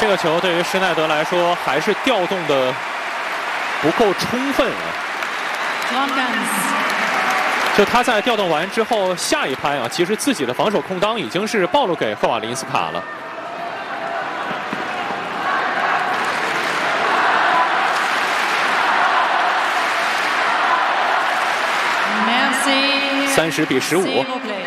这个球对于施耐德来说还是调动的不够充分啊。就他在调动完之后，下一拍啊，其实自己的防守空当已经是暴露给赫瓦林斯卡了。30比15。